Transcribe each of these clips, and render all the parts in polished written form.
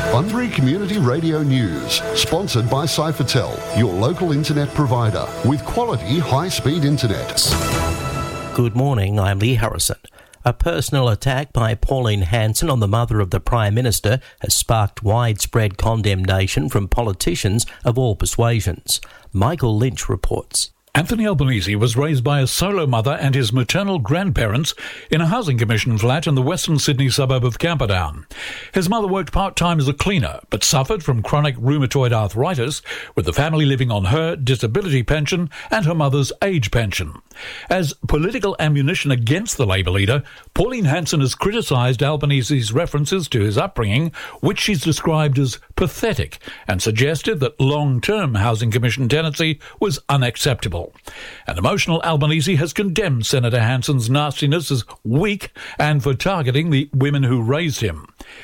Bunbury Community Radio News, sponsored by Cyphertel, your local internet provider with quality high-speed internet. Good morning, I'm Lee Harrison. A personal attack by Pauline Hanson on the mother of the Prime Minister has sparked widespread condemnation from politicians of all persuasions. Michael Lynch reports. Anthony Albanese was raised by a solo mother and his maternal grandparents in a housing commission flat in the western Sydney suburb of Camperdown. His mother worked part-time as a cleaner, but suffered from chronic rheumatoid arthritis, with the family living on her disability pension and her mother's age pension. As political ammunition against the Labor leader, Pauline Hanson has criticised Albanese's references to his upbringing, which she's described as pathetic, and suggested that long-term housing commission tenancy was unacceptable. An emotional Albanese has condemned Senator Hanson's nastiness as weak and for targeting the women who raised him.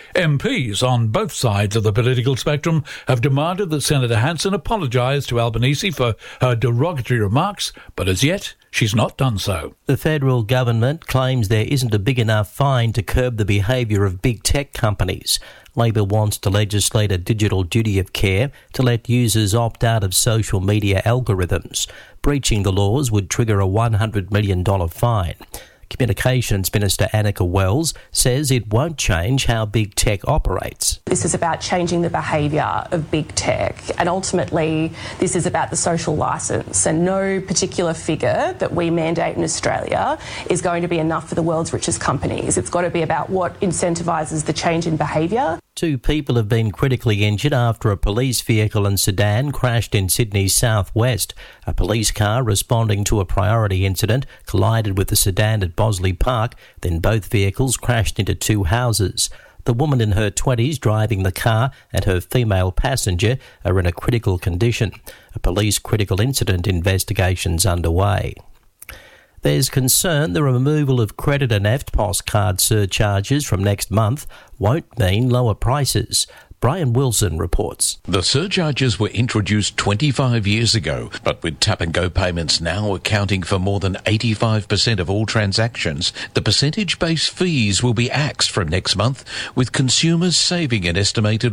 MPs on both sides of the political spectrum have demanded that Senator Hanson apologise to Albanese for her derogatory remarks, but as yet she's not done so. The federal government claims there isn't a big enough fine to curb the behaviour of big tech companies. Labor wants to legislate a digital duty of care to let users opt out of social media algorithms. Breaching the laws would trigger a $100 million fine. Communications Minister Annika Wells says it won't change how big tech operates. This is about changing the behaviour of big tech, and ultimately this is about the social licence, and no particular figure that we mandate in Australia is going to be enough for the world's richest companies. It's got to be about what incentivises the change in behaviour. 2 people have been critically injured after a police vehicle and sedan crashed in Sydney's southwest. A police car responding to a priority incident collided with the sedan at Bosley Park, then both vehicles crashed into 2 houses. The woman in her 20s driving the car and her female passenger are in a critical condition. A police critical incident investigation's underway. There's concern the removal of credit and EFTPOS card surcharges from next month won't mean lower prices. Brian Wilson reports. The surcharges were introduced 25 years ago, but with tap-and-go payments now accounting for more than 85% of all transactions, the percentage-based fees will be axed from next month, with consumers saving an estimated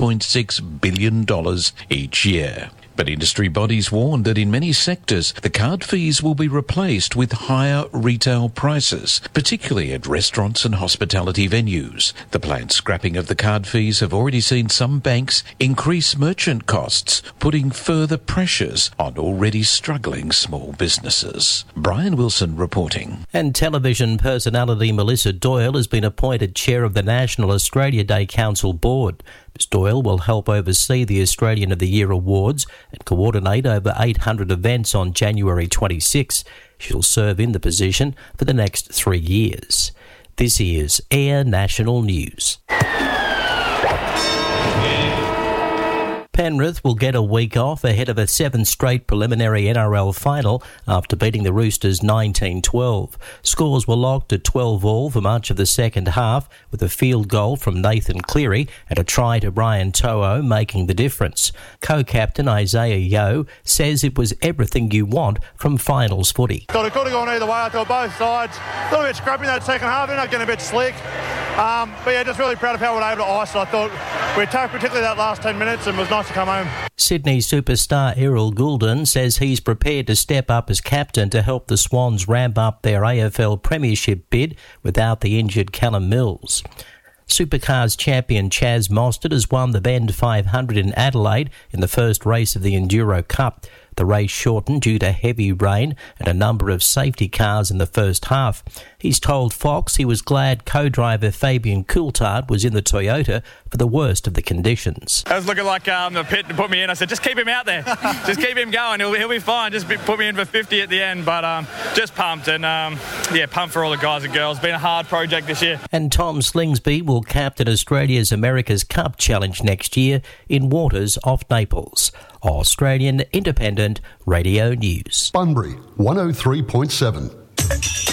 $1.6 billion each year. But industry bodies warn that in many sectors, the card fees will be replaced with higher retail prices, particularly at restaurants and hospitality venues. The planned scrapping of the card fees have already seen some banks increase merchant costs, putting further pressures on already struggling small businesses. Brian Wilson reporting. And television personality Melissa Doyle has been appointed chair of the National Australia Day Council Board. Ms Doyle will help oversee the Australian of the Year Awards and coordinate over 800 events on January 26. She'll serve in the position for the next 3 years. This is Air National News. Penrith will get a week off ahead of a 7th straight preliminary NRL final after beating the Roosters 19-12. Scores were locked at 12-all for much of the second half, with a field goal from Nathan Cleary and a try to Brian To'o making the difference. Co-captain Isaiah Yeo says it was everything you want from finals footy. Could have gone either way. I thought both sides a little bit scrappy in that second half, ended up getting a bit slick. But yeah, just really proud of how we were able to ice it. I thought we attacked particularly that last 10 minutes and it was nice to come home. Sydney superstar Errol Goulden says he's prepared to step up as captain to help the Swans ramp up their AFL premiership bid without the injured Callum Mills. Supercars champion Chaz Mostert has won the Bend 500 in Adelaide in the first race of the Enduro Cup. The race shortened due to heavy rain and a number of safety cars in the first half. He's told Fox he was glad co-driver Fabian Coulthard was in the Toyota for the worst of the conditions. I was looking like the pit to put me in. I said, just keep him out there. Just keep him going. He'll be fine. Just put me in for 50 at the end. But just pumped. And, pumped for all the guys and girls. Been a hard project this year. And Tom Slingsby will captain Australia's America's Cup Challenge next year in waters off Naples. Australian Independent Radio News. Bunbury 103.7.